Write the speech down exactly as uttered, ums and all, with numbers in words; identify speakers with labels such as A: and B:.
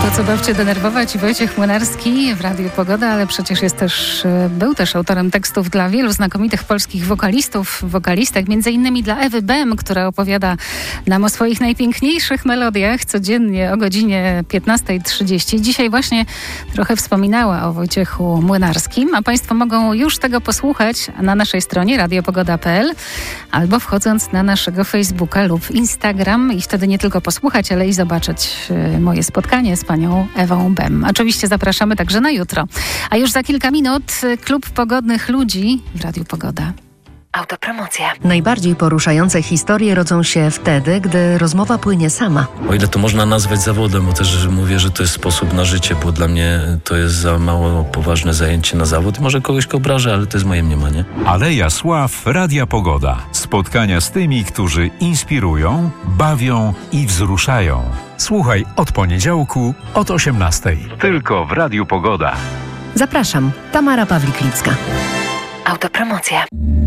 A: Po co bawcie denerwować i Wojciech Młynarski w Radiu Pogoda, ale przecież jest też, był też autorem tekstów dla wielu znakomitych polskich wokalistów, wokalistek, między innymi dla Ewy Bem, która opowiada nam o swoich najpiękniejszych melodiach codziennie o godzinie piętnasta trzydzieści. Dzisiaj właśnie trochę wspominała o Wojciechu Młynarskim, a Państwo mogą już tego posłuchać na naszej stronie radiopogoda kropka p l albo wchodząc na naszego Facebooka lub Instagram i wtedy nie tylko posłuchać, ale i zobaczyć moje spotkanie z panią Ewą Bem. Oczywiście zapraszamy także na jutro. A już za kilka minut Klub Pogodnych Ludzi w Radiu Pogoda.
B: Autopromocja. Najbardziej poruszające historie rodzą się wtedy, gdy rozmowa płynie sama.
C: O ile to można nazwać zawodem, bo też mówię, że to jest sposób na życie, bo dla mnie to jest za mało poważne zajęcie na zawód. Może kogoś obrażę, ale to jest moje mniemanie.
D: Aleja Sław, Radia Pogoda. Spotkania z tymi, którzy inspirują, bawią i wzruszają. Słuchaj od poniedziałku od osiemnastej. Tylko w Radiu Pogoda.
B: Zapraszam, Tamara Pawlik-Lipska. Autopromocja.